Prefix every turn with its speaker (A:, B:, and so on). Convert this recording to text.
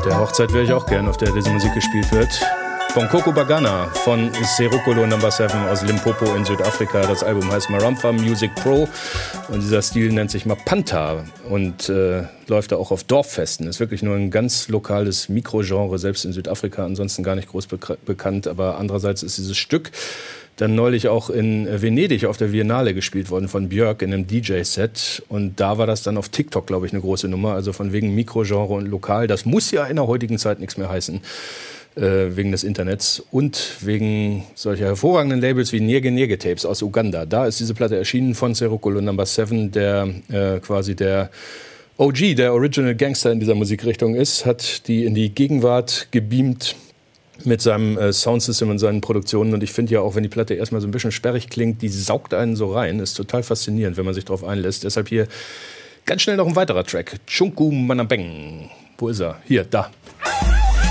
A: Der Hochzeit wäre ich auch gern, auf der diese Musik gespielt wird. Bonkoko Bagana von Serukolo No. 7 aus Limpopo in Südafrika. Das Album heißt Marampha Music Pro und dieser Stil nennt sich Mapanta und läuft da auch auf Dorffesten. Ist wirklich nur ein ganz lokales Mikrogenre, selbst in Südafrika, ansonsten gar nicht groß bekannt. Aber andererseits ist dieses Stück dann neulich auch in Venedig auf der Biennale gespielt worden von Björk in einem DJ-Set. Und da war das dann auf TikTok, glaube ich, eine große Nummer. Also von wegen Mikrogenre und lokal. Das muss ja in der heutigen Zeit nichts mehr heißen. Wegen des Internets und wegen solcher hervorragenden Labels wie Nyege Nyege Tapes aus Uganda. Da ist diese Platte erschienen von Serukolo No. 7, der quasi der OG, der Original Gangster in dieser Musikrichtung ist, hat die in die Gegenwart gebeamt mit seinem Soundsystem und seinen Produktionen. Und ich finde ja auch, wenn die Platte erstmal so ein bisschen sperrig klingt, die saugt einen so rein. Ist total faszinierend, wenn man sich darauf einlässt. Deshalb hier ganz schnell noch ein weiterer Track. Chunku Manabeng. Wo ist er? Hier, da.